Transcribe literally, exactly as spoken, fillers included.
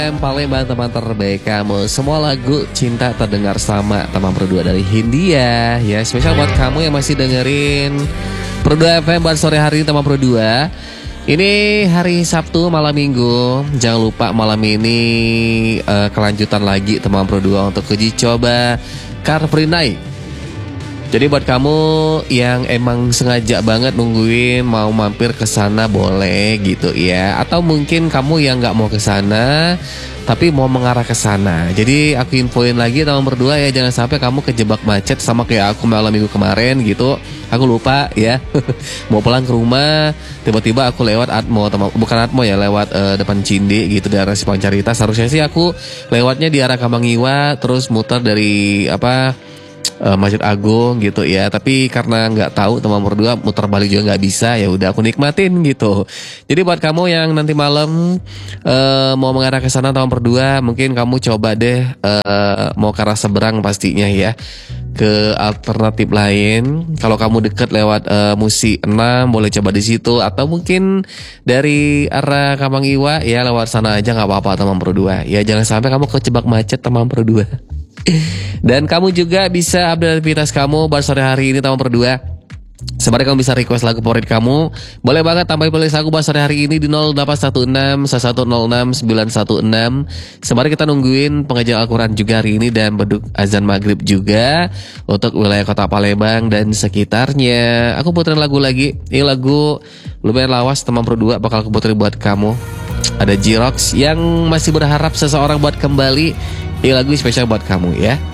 Palembang teman terbaik kamu. Semua lagu cinta terdengar sama teman berdua dari Hindia. Ya spesial buat kamu yang masih dengerin Berdua F M buat sore hari ini teman berdua. Ini hari Sabtu malam minggu. Jangan lupa malam ini uh, kelanjutan lagi teman berdua untuk uji coba Car Free Night. Jadi buat kamu yang emang sengaja banget nungguin mau mampir ke sana boleh gitu ya. Atau mungkin kamu yang nggak mau ke sana tapi mau mengarah ke sana. Jadi aku infoin lagi teman berdua ya, jangan sampai kamu kejebak macet sama kayak aku malam minggu kemarin gitu. Aku lupa ya. Mau pulang ke rumah, tiba-tiba aku lewat Atmo, teman, bukan Atmo ya, lewat uh, depan Cinde gitu di arah Simpang Carita. Seharusnya sih aku lewatnya di arah Kamangiwa terus muter dari apa Uh, Masjid Agung gitu ya, tapi karena nggak tahu teman berdua muter balik juga nggak bisa, ya udah aku nikmatin gitu. Jadi buat kamu yang nanti malam uh, mau mengarah ke sana teman berdua, mungkin kamu coba deh uh, mau ke arah seberang pastinya ya, ke alternatif lain. Kalau kamu deket lewat uh, Musi enam boleh coba di situ, atau mungkin dari arah Kamangiwa ya lewat sana aja nggak apa-apa teman berdua. Ya jangan sampai kamu kejebak macet teman berdua. Dan kamu juga bisa update aktivitas kamu buat sore hari ini teman berdua. Sebenarnya kamu bisa request lagu favorit kamu. Boleh banget tambahin playlist aku buat sore hari ini di nol delapan satu enam satu satu nol enam sembilan satu enam. Sebenarnya kita nungguin pengajian Al-Quran juga hari ini dan beduk azan maghrib juga untuk wilayah kota Palembang dan sekitarnya. Aku puterin lagu lagi. Ini lagu lumayan lawas teman berdua, bakal aku puterin buat kamu. Ada J-Rocks yang masih berharap seseorang buat kembali. Ini lagu spesial buat kamu ya.